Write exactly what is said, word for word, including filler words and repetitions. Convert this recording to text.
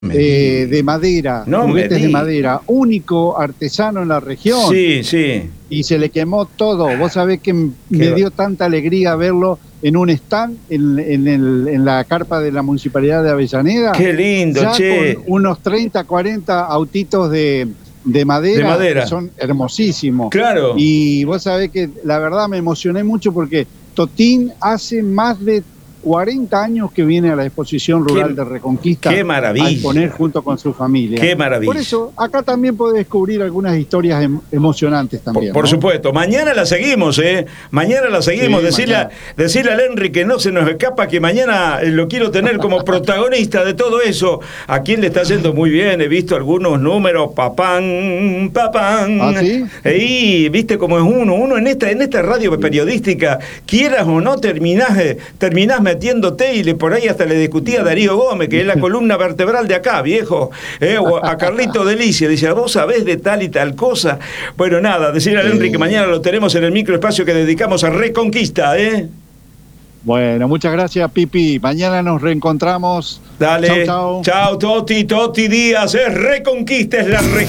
eh, de madera, no juguetes de madera, único artesano en la región. Sí, sí. Y se le quemó todo. Vos sabés que me dio tanta alegría verlo en un stand en, en, el, en la carpa de la Municipalidad de Avellaneda. Qué lindo, ya che. Con unos treinta, cuarenta autitos de, de, madera, de madera, que son hermosísimos. Claro. Y vos sabés que la verdad me emocioné mucho porque Totín hace más de cuarenta años que viene a la exposición rural qué, de Reconquista. Qué maravilla. A exponer junto con su familia. Qué maravilla. Por eso, acá también podés descubrir algunas historias em emocionantes también. Por, por ¿no? supuesto. Mañana la seguimos, ¿eh? Mañana la seguimos. Sí, decirle, mañana. decirle al Henry que no se nos escapa, que mañana lo quiero tener como protagonista de todo eso. A quien le está yendo muy bien. He visto algunos números. Papán, papán. ¿Ah, sí? Y viste cómo es uno. Uno en esta, en esta radio periodística, quieras o no, terminás, terminás metiéndote, y le, por ahí hasta le discutía a Darío Gómez, que es la columna vertebral de acá, viejo, eh, o a Carlito Delicia, dice, vos sabés de tal y tal cosa. Bueno, nada, decirle a Henry que mañana lo tenemos en el microespacio que dedicamos a Reconquista, ¿eh? Bueno, muchas gracias, Pipi. Mañana nos reencontramos. Dale. Chau, chau. Chau, Toti, Toti Díaz, es Reconquista, es la región.